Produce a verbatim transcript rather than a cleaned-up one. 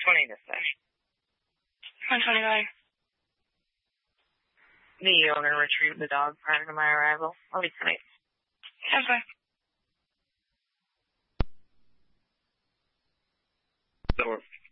twenty to say. one twenty-five. The owner retrieved the dog prior to my arrival. I'll be tonight. That's fine. That works.